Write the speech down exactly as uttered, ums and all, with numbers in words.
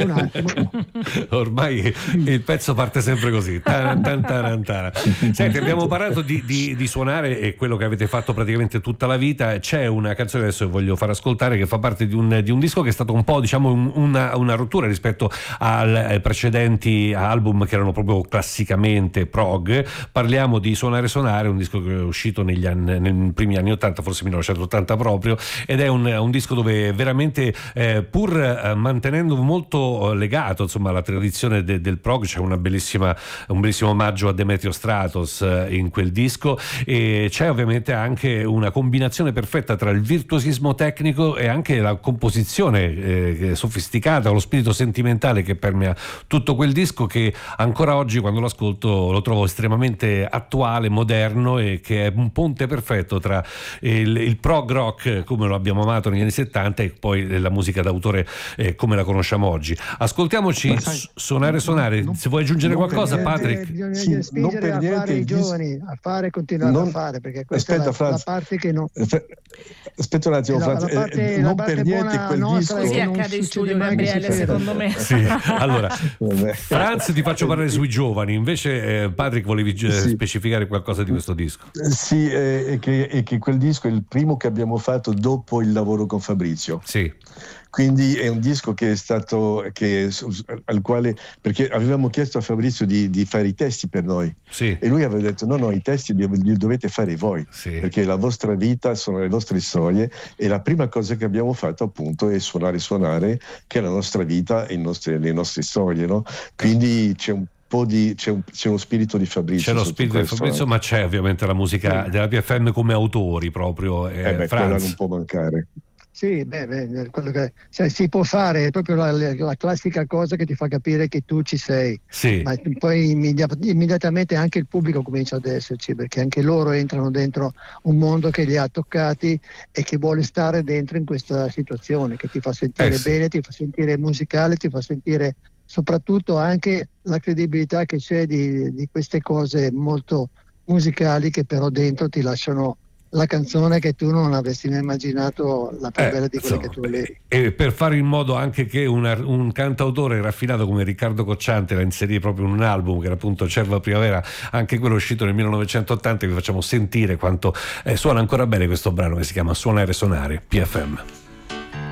un attimo. Ormai il pezzo parte sempre così. Taran, taran, taran, taran. Senti, abbiamo parlato di, di, di suonare e quello che avete fatto praticamente tutta la vita. C'è una canzone adesso che voglio far ascoltare che fa parte di un, di un disco che è stato un po', diciamo, un, una, una rottura rispetto al, ai precedenti album che erano proprio classicamente prog. Parliamo di Suonare Suonare, un disco che è uscito negli anni, nei primi anni ottanta, forse millenovecentottanta proprio, ed è un, un disco dove veramente eh, pur eh, mantenendo molto legato insomma alla tradizione de, del prog, c'è una bellissima, un bellissimo omaggio a Demetrio Stratos eh, in quel disco, e c'è ovviamente anche una combinazione perfetta tra il virtuosismo tecnico e anche la composizione eh, sofisticata, lo spirito sentimentale che permea tutto quel disco, che ancora oggi quando lo ascolto lo trovo estremamente attuale, moderno, e che è un ponte perfetto tra il, il prog rock come lo abbiamo amato negli anni settanta e poi la musica d'autore eh, come la conosciamo oggi. Ascoltiamoci sai, Suonare Suonare. Non, se vuoi aggiungere qualcosa, niente, Patrick. Bisogna sì, spingere a niente, fare i giovani, a fare e continuare non, a fare, perché questa aspetta, è la, Franz, la parte che non... Aspetta un attimo, la, Franz, la parte, eh, non la per niente quel disco... Così accade in studio, Gabriele, secondo me. Sì, allora, Franz, ti faccio parlare sui giovani, invece eh, Patrick volevi sì. specificare qualcosa di questo disco. Sì, è eh, che, è che quel disco è il primo che abbiamo fatto dopo il lavoro con Fabrizio. Sì. Quindi è un disco che è stato che, al quale, perché avevamo chiesto a Fabrizio di, di fare i testi per noi, sì. e lui aveva detto no no i testi li, li dovete fare voi, sì. perché la vostra vita sono le vostre storie, e la prima cosa che abbiamo fatto appunto è suonare suonare, che è la nostra vita e nostre, le nostre storie, no? Quindi c'è un Di, c'è, un, c'è uno spirito di Fabrizio, c'è lo spirito di Fabrizio, ma c'è ovviamente la musica sì. della P F M come autori proprio. Eh, eh beh, quella non può mancare. Sì, beh, beh quello che cioè, si può fare, è proprio la, la classica cosa che ti fa capire che tu ci sei, sì. ma poi immediat- immediatamente anche il pubblico comincia ad esserci, perché anche loro entrano dentro un mondo che li ha toccati e che vuole stare dentro in questa situazione, che ti fa sentire eh, sì. bene, ti fa sentire musicale, ti fa sentire soprattutto anche la credibilità che c'è di, di queste cose molto musicali, che però dentro ti lasciano la canzone che tu non avresti mai immaginato la più eh, bella di quelle so, che tu volevi. E per fare in modo anche che una, un cantautore raffinato come Riccardo Cocciante la inserì proprio in un album che era appunto Cerva Primavera, anche quello uscito nel millenovecentottanta, vi facciamo sentire quanto eh, suona ancora bene questo brano che si chiama Suonare Suonare, P F M.